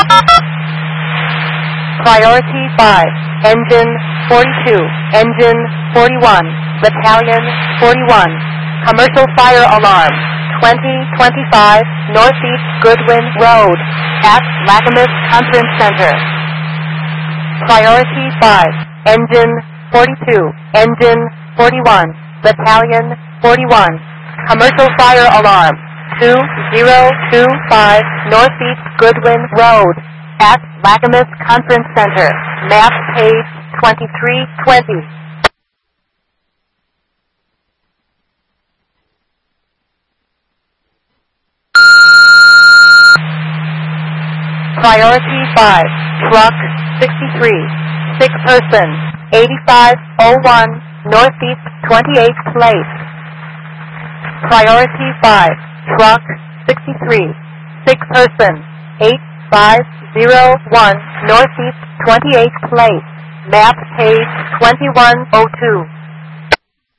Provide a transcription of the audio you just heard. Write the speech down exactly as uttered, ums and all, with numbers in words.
Priority five, Engine forty-two, Engine forty-one, Battalion forty-one, Commercial Fire Alarm, twenty twenty-five Northeast Goodwin Road, at Lacamas Conference Center. Priority five, Engine forty-two, Engine forty-one, Battalion forty-one, Commercial Fire Alarm, two zero two five Northeast Goodwin Road, at Lacamas Conference Center, map page twenty-three twenty. Priority five, Truck sixty-three, sick person, eighty-five oh one Northeast twenty-eighth Place. Priority five, Truck sixty-three, sick person, eight five oh one Northeast twenty-eighth Place, map page twenty-one oh two.